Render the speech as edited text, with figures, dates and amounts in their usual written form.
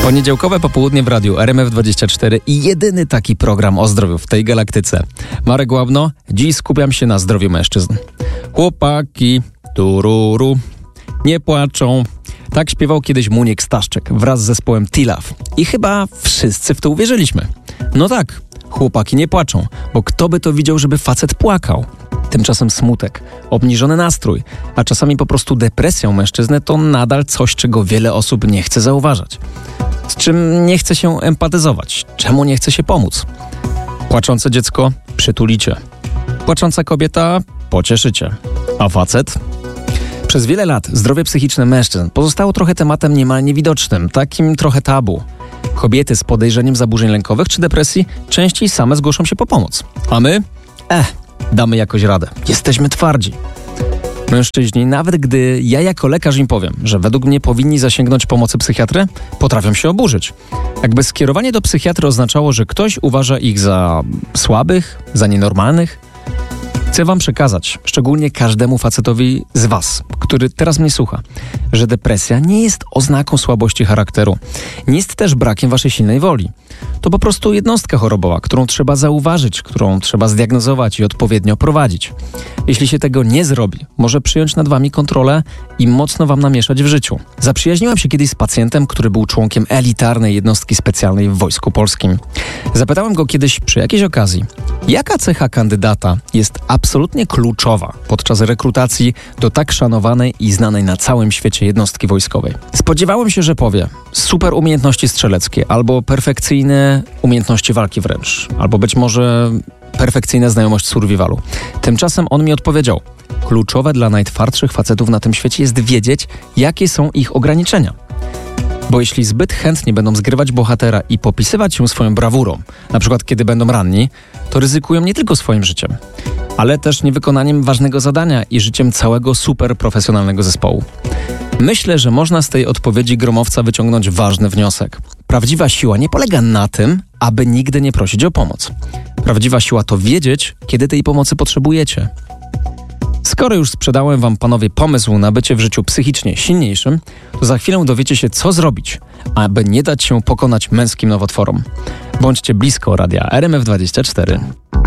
Poniedziałkowe popołudnie w radiu RMF24 i jedyny taki program o zdrowiu w tej galaktyce. Marek Łabno, dziś skupiam się na zdrowiu mężczyzn. Chłopaki, tururu, nie płaczą. Tak śpiewał kiedyś Muniek Staszczyk wraz z zespołem T-Love. I chyba wszyscy w to uwierzyliśmy. No tak, chłopaki nie płaczą, bo kto by to widział, żeby facet płakał? Tymczasem smutek, obniżony nastrój, a czasami po prostu depresja u mężczyzny to nadal coś, czego wiele osób nie chce zauważać. Z czym nie chce się empatyzować, czemu nie chce się pomóc. Płaczące dziecko przytulicie. Płacząca kobieta pocieszycie. A facet? Przez wiele lat zdrowie psychiczne mężczyzn pozostało trochę tematem niemal niewidocznym, takim trochę tabu. Kobiety z podejrzeniem zaburzeń lękowych czy depresji częściej same zgłoszą się po pomoc. A my? Damy jakoś radę. Jesteśmy twardzi. Mężczyźni, nawet gdy ja jako lekarz im powiem, że według mnie powinni zasięgnąć pomocy psychiatry, potrafią się oburzyć. Jakby skierowanie do psychiatry oznaczało, że ktoś uważa ich za słabych, za nienormalnych. Chcę wam przekazać, szczególnie każdemu facetowi z was, który teraz mnie słucha, że depresja nie jest oznaką słabości charakteru. Nie jest też brakiem waszej silnej woli. To po prostu jednostka chorobowa, którą trzeba zauważyć, którą trzeba zdiagnozować i odpowiednio prowadzić. Jeśli się tego nie zrobi, może przyjąć nad wami kontrolę i mocno wam namieszać w życiu. Zaprzyjaźniłem się kiedyś z pacjentem, który był członkiem elitarnej jednostki specjalnej w Wojsku Polskim. Zapytałem go kiedyś przy jakiejś okazji, jaka cecha kandydata jest absolutnie kluczowa podczas rekrutacji do tak szanowanej i znanej na całym świecie jednostki wojskowej. Spodziewałem się, że powie super umiejętności strzeleckie albo perfekcyjne umiejętności walki wręcz, albo być może perfekcyjna znajomość survivalu. Tymczasem on mi odpowiedział, kluczowe dla najtwardszych facetów na tym świecie jest wiedzieć, jakie są ich ograniczenia. Bo jeśli zbyt chętnie będą zgrywać bohatera i popisywać się swoją brawurą, na przykład kiedy będą ranni, to ryzykują nie tylko swoim życiem, ale też niewykonaniem ważnego zadania i życiem całego super profesjonalnego zespołu. Myślę, że można z tej odpowiedzi gromowca wyciągnąć ważny wniosek. Prawdziwa siła nie polega na tym, aby nigdy nie prosić o pomoc. Prawdziwa siła to wiedzieć, kiedy tej pomocy potrzebujecie. Skoro już sprzedałem wam, panowie, pomysł na bycie w życiu psychicznie silniejszym, to za chwilę dowiecie się, co zrobić, aby nie dać się pokonać męskim nowotworom. Bądźcie blisko radia RMF24.